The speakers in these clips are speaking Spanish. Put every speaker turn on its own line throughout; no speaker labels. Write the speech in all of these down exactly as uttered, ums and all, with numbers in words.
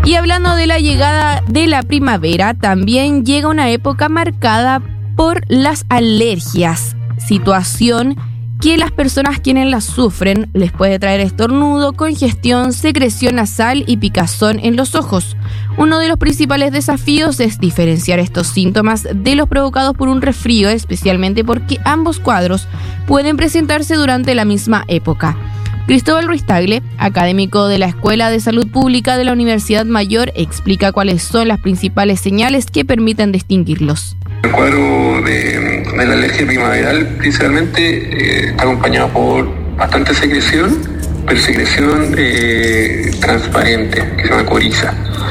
Y hablando de la llegada de la primavera, también llega una época marcada por las alergias, situación que las personas quienes las sufren les puede traer estornudo, congestión, secreción nasal y picazón en los ojos. Uno de los principales desafíos es diferenciar estos síntomas de los provocados por un resfrío, especialmente porque ambos cuadros pueden presentarse durante la misma época. Cristóbal Ruiz Tagle, académico de la Escuela de Salud Pública de la Universidad Mayor, explica cuáles son las principales señales que permiten distinguirlos.
El cuadro de, de la alergia primaveral principalmente eh, está acompañado por bastante secreción, pero secreción eh, transparente, que se llama coriza,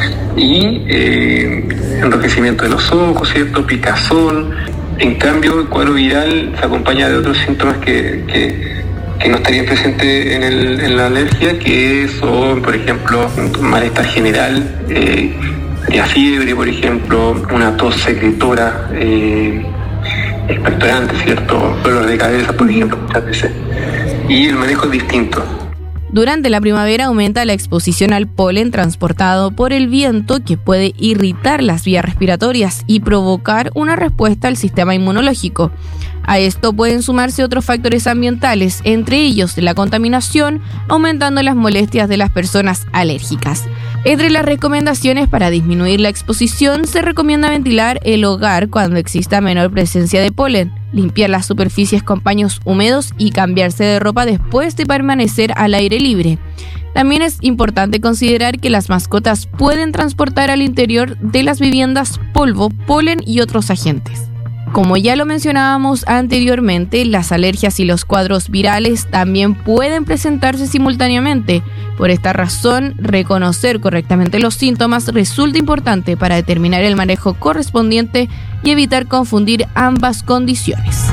y eh, enrojecimiento de los ojos, ¿cierto? Picazón. En cambio, el cuadro viral se acompaña de otros síntomas que, que, que no estarían presentes en, el, en la alergia, que son, por ejemplo, malestar general, eh, la fiebre, por ejemplo, una tos secretora, eh, expectorante, ¿cierto? Dolor de cabeza, por ejemplo, muchas veces. Y el manejo es distinto.
Durante la primavera aumenta la exposición al polen transportado por el viento, que puede irritar las vías respiratorias y provocar una respuesta al sistema inmunológico. A esto pueden sumarse otros factores ambientales, entre ellos la contaminación, aumentando las molestias de las personas alérgicas. Entre las recomendaciones para disminuir la exposición, se recomienda ventilar el hogar cuando exista menor presencia de polen, limpiar las superficies con paños húmedos y cambiarse de ropa después de permanecer al aire libre. También es importante considerar que las mascotas pueden transportar al interior de las viviendas polvo, polen y otros agentes. Como ya lo mencionábamos anteriormente, las alergias y los cuadros virales también pueden presentarse simultáneamente. Por esta razón, reconocer correctamente los síntomas resulta importante para determinar el manejo correspondiente y evitar confundir ambas condiciones.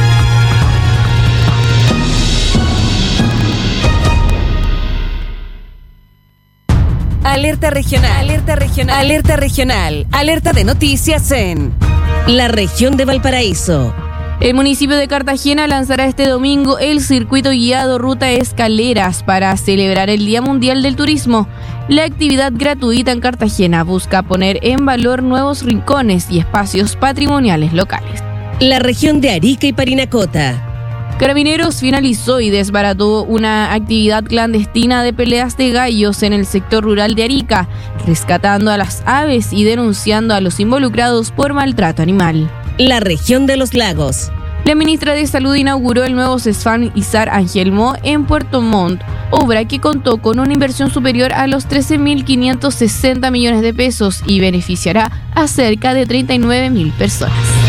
Alerta regional, alerta regional, alerta regional, alerta de noticias en la región de Valparaíso.
El municipio de Cartagena lanzará este domingo el circuito guiado Ruta Escaleras para celebrar el Día Mundial del Turismo. La actividad gratuita en Cartagena busca poner en valor nuevos rincones y espacios patrimoniales locales.
La región de Arica y Parinacota.
Carabineros finalizó y desbarató una actividad clandestina de peleas de gallos en el sector rural de Arica, rescatando a las aves y denunciando a los involucrados por maltrato animal.
La región de los lagos.
La ministra de Salud inauguró el nuevo CESFAM Izar Angelmo en Puerto Montt, obra que contó con una inversión superior a los trece mil quinientos sesenta millones de pesos y beneficiará a cerca de treinta y nueve mil personas.